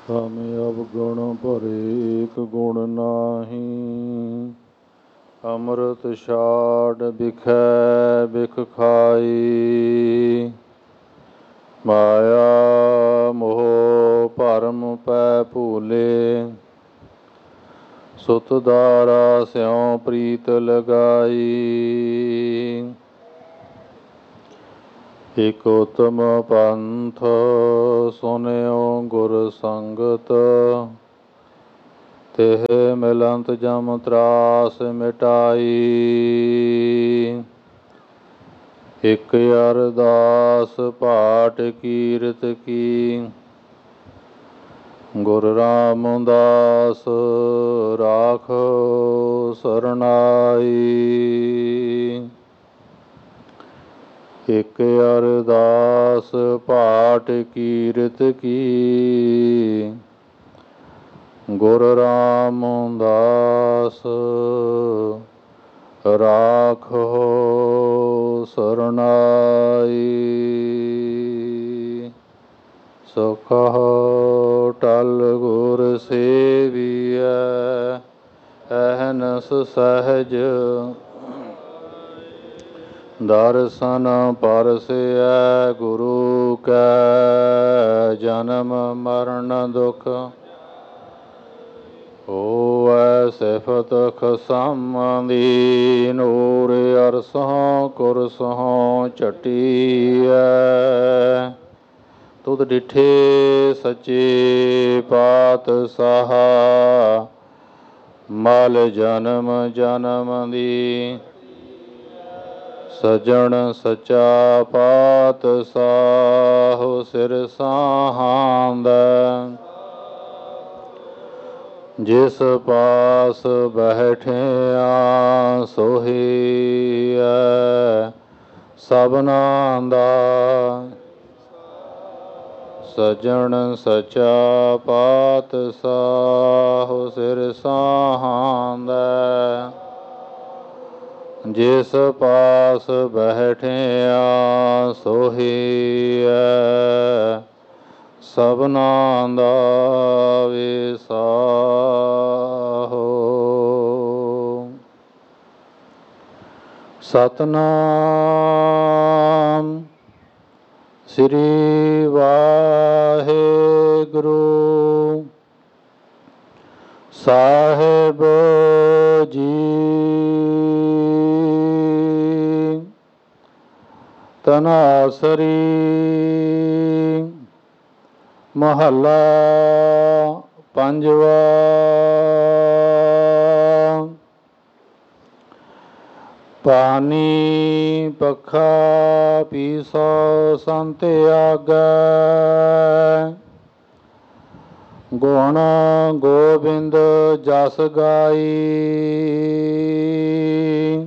ਹਮੇ ਅਵਗੁਣ ਭਰੇ ਏਕ ਗੁਣ ਨਾਹੀ। ਅੰਮ੍ਰਿਤ ਛਾੜ ਬਿਖੈ ਬਿਖ ਖਾਈ। ਮਾਇਆ ਮੋਹ ਭਰਮ ਪੈ ਭੂਲੇ। ਸੁਤ ਦਾਰਾ ਸਿਉ ਪ੍ਰੀਤ ਲਗਾਈ। ਇਕ ਉਤਮ ਪੰਥ ਸੁਨਿਓ ਗੁਰ ਸੰਗਤ। ਤਿਹ ਮਿਲੰਤ ਜਮ ਤਰਾਸ ਮਿਟਾਈ। ਇਕ ਅਰਦਾਸ ਪਾਠ ਕੀਰਤ ਕੀ। ਗੁਰ ਰਾਮਦਾਸ ਰਾਖੋ ਸਰਨਾਈ। ਇਕ ਅਰਦਾਸ ਪਾਠ ਕੀਰਤ ਕੀ। ਗੁਰ ਰਾਮਦਾਸ ਰਾਖੋ ਸਰਨਾਈ। ਸੋ ਕਹੋ ਟਲ ਗੁਰ ਸੇਵੀਐ ਅਹਨਸ ਸਹਿਜ। ਦਰਸ਼ਨ ਪਰਸੈ ਗੁਰੂ ਕੈ ਜਨਮ ਮਰਨ ਦੁਖ। ਹੋਵੈ ਸਿਫਤ ਖਸਮ ਦੀ ਨੂਰ ਅਰਸੋਂ ਕੁਰਸੋਂ ਝਟੀਐ। ਤੁਧ ਡਿਠੇ ਸੱਚੇ ਪਾਤਸ਼ਾਹ ਮਲ ਜਨਮ ਜਨਮ ਦੀ। ਸਜਣ ਸੱਚਾ ਪਾਤਸ਼ਾਹ ਸਿਰ ਸਾਹਾਂਦਾ। ਜਿਸ ਪਾਸ ਬੈਠਿਆ ਸੋਹੀਐ ਸਭਨਾਂ ਦਾ। ਸਜਣ ਸੱਚਾ ਪਾਤਸ਼ਾਹ ਸਿਰ ਸਾਹਾਂਦਾ। ਜਿਸ ਪਾਸ ਬੈਠਿਆ ਸੋਹੀਐ ਸਭਨਾਂ ਦਾ ਵਿਸਾਹੋ। ਸਤਿਨਾਮ ਸ੍ਰੀ ਵਾਹਿਗੁਰੂ ਸਾਹਿਬ ਜੀ। ਧਨਾਸਰੀ ਮਹੱਲਾ ਪੰਜਵਾ। ਪਾਨੀ ਪੱਖਾ ਪੀਸੋ ਸੰਤ ਆਗੈ। ਗੁਣ ਗੋਬਿੰਦ ਜਸ ਗਾਈ।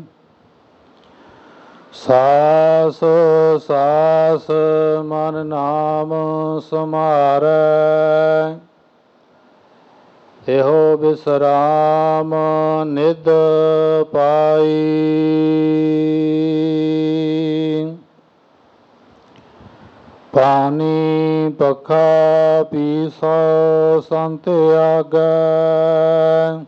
ਸਾਸ ਸਾਸ ਮਨ ਨਾਮ ਸਮਾਰੈ। ਇਹੋ ਵਿਸਰਾਮ ਨਿਧ ਪਾਈ। ਪਾਨੀ ਪੱਖਾ ਪੀਸੋ ਸੰਤ ਆਗੈ।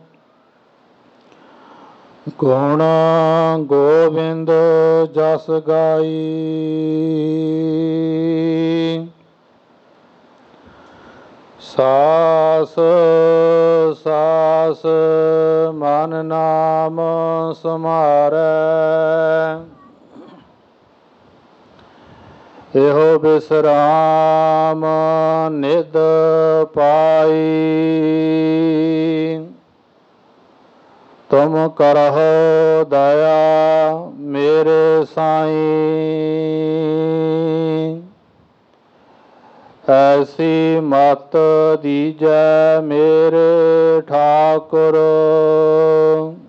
ਗੁਣ ਗੋਬਿੰਦ ਜਸ ਗਾਈ। ਸਾਸ ਸਾਸ ਮਨ ਨਾਮ ਸਮਾਰੈ। ਇਹੋ ਵਿਸਰਾਮ ਨਿਧ ਪਾਈ। ਤੁਮ ਕਰਹੁ ਦਇਆ ਮੇਰੇ ਸਾਈਂ। ਐਸੀ ਮਤ ਦੀਜੈ ਮੇਰੇ ਠਾਕੁਰ।